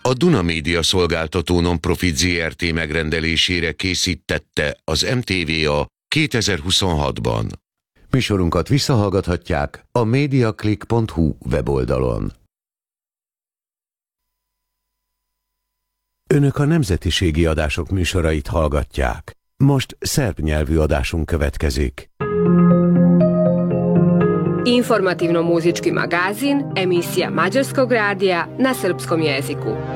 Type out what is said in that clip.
A Duna Média Szolgáltató Nonprofit Zrt. Megrendelésére készítette az MTVA 2026-ban. Műsorunkat visszahallgathatják a mediaclick.hu weboldalon. Önök a nemzetiségi adások műsorait hallgatják. Most szerb nyelvű adásunk következik. Informativno-muzički magazin, emisija Mađarskog radija na srpskom jeziku.